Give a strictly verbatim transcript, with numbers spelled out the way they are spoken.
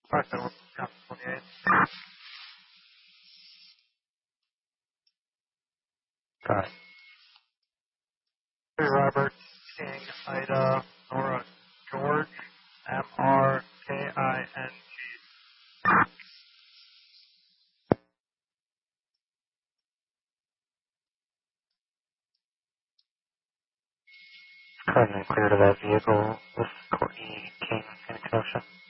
Alright, then we'll count twenty-eight. Got it. Hey, Robert, King, Ida, Nora, George, M R K I N G. Currently clear to that vehicle with Courtney King, Phoenix Ocean.